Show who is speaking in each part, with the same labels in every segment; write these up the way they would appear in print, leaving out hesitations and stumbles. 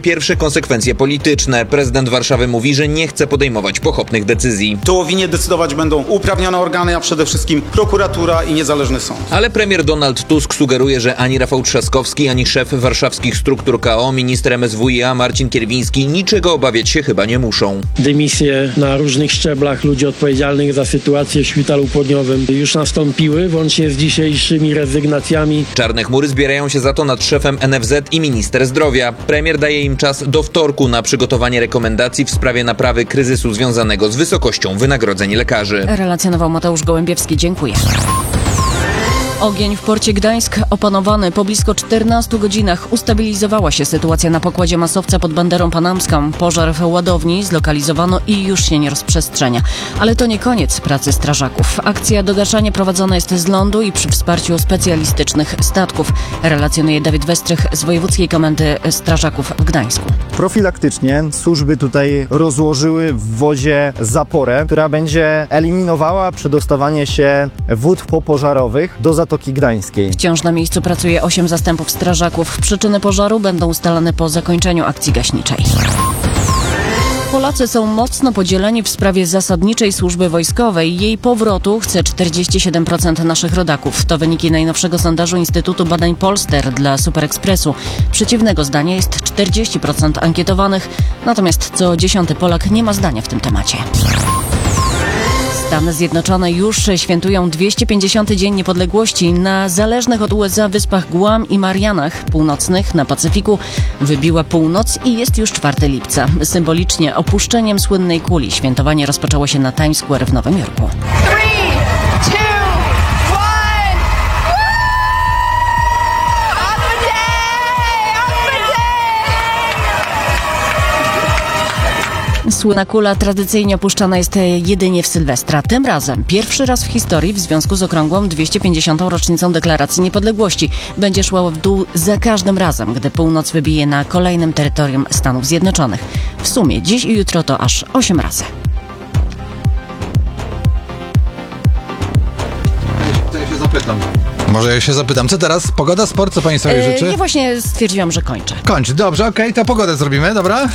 Speaker 1: pierwsze konsekwencje polityczne. Prezydent Warszawy mówi, że nie chce podejmować pochopnych decyzji.
Speaker 2: To o winie decydować będą uprawnione organy, a przede wszystkim prokuratura i niezależny sąd.
Speaker 1: Ale premier Donald Tusk sugeruje, że ani Rafał Trzaskowski, ani szef warszawskich struktur KO, minister MSWiA Marcin Kierwiński niczego obawiać się chyba nie muszą.
Speaker 3: Dymisje na różnych szczeblach ludzi odpowiedzialnych za sytuację w szpitalu płodniowym już nastąpiły, włącznie z dzisiejszymi rezygnacjami.
Speaker 1: Czarne chmury zbierają się za to nad szefem NFZ i minister zdrowia. Premier daje im czas do wtorku na przygotowanie rekomendacji w sprawie naprawy kryzysu związanego z wysokością wynagrodzeń lekarzy.
Speaker 4: Relacjonował Mateusz Gołębiewski. Dziękuję. Ogień w porcie Gdańsk opanowany. Po blisko 14 godzinach ustabilizowała się sytuacja na pokładzie masowca pod banderą panamską. Pożar w ładowni zlokalizowano i już się nie rozprzestrzenia. Ale to nie koniec pracy strażaków. Akcja dogaszania prowadzona jest z lądu i przy wsparciu specjalistycznych statków. Relacjonuje Dawid Westrych z Wojewódzkiej Komendy Strażaków w Gdańsku.
Speaker 5: Profilaktycznie służby tutaj rozłożyły w wozie zaporę, która będzie eliminowała przedostawanie się wód popożarowych do Zatoki Gdańskiej.
Speaker 4: Wciąż na miejscu pracuje 8 zastępów strażaków. Przyczyny pożaru będą ustalane po zakończeniu akcji gaśniczej. Polacy są mocno podzieleni w sprawie zasadniczej służby wojskowej. Jej powrotu chce 47% naszych rodaków. To wyniki najnowszego sondażu Instytutu Badań Polster dla Superekspresu. Przeciwnego zdania jest 40% ankietowanych, natomiast co 10. Polak nie ma zdania w tym temacie. Stany Zjednoczone już świętują 250. Dzień Niepodległości. Na zależnych od USA wyspach Guam i Marianach Północnych na Pacyfiku wybiła północ i jest już 4 lipca. Symbolicznie opuszczeniem słynnej kuli świętowanie rozpoczęło się na Times Square w Nowym Jorku. Słynna kula tradycyjnie opuszczana jest jedynie w Sylwestra. Tym razem pierwszy raz w historii w związku z okrągłą 250. rocznicą Deklaracji Niepodległości. Będzie szła w dół za każdym razem, gdy północ wybije na kolejnym terytorium Stanów Zjednoczonych. W sumie dziś i jutro to aż 8 razy.
Speaker 6: Może ja się zapytam, co teraz? Pogoda, sport, co pani sobie życzy?
Speaker 4: Ja właśnie stwierdziłam, że kończę.
Speaker 6: Kończy, dobrze, okej, to pogodę zrobimy, dobra?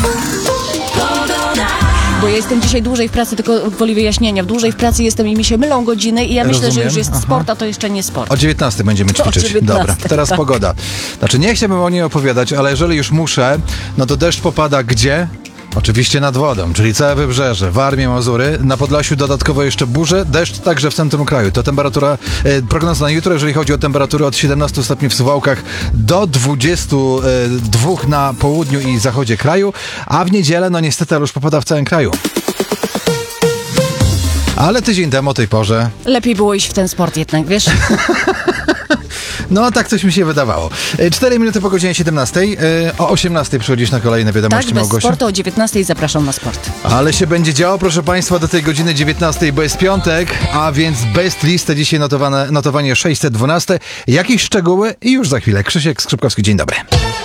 Speaker 4: Bo ja jestem dzisiaj dłużej w pracy, tylko gwoli wyjaśnienia. Dłużej w pracy jestem i mi się mylą godziny i ja myślę, że już jest sport, a to jeszcze nie sport.
Speaker 6: O 19 będziemy ćwiczyć.
Speaker 4: 19,
Speaker 6: dobra, teraz
Speaker 4: tak.
Speaker 6: Pogoda. Znaczy nie chciałbym o niej opowiadać, ale jeżeli już muszę, no to deszcz popada gdzie? Oczywiście nad wodą, czyli całe wybrzeże, Warmię, Mazury. Na Podlasiu dodatkowo jeszcze burze, deszcz także w centrum kraju. To temperatura, prognoza na jutro, jeżeli chodzi o temperaturę od 17 stopni w Suwałkach do 22 na południu i zachodzie kraju, a w niedzielę, no niestety, już popada w całym kraju. Ale tydzień temu o tej porze...
Speaker 4: Lepiej było iść w ten sport jednak, wiesz?
Speaker 6: No, tak coś mi się wydawało. 4 minuty po godzinie 17. O 18 przychodzisz na kolejne wiadomości,
Speaker 4: Tak, bez
Speaker 6: Małgosia.
Speaker 4: sportu o 19 zapraszam na sport.
Speaker 6: Ale się będzie działo, proszę Państwa, do tej godziny 19, bo jest piątek, a więc best listę dzisiaj notowanie 612. Jakieś szczegóły i już za chwilę. Krzysiek Skrzypkowski, dzień dobry.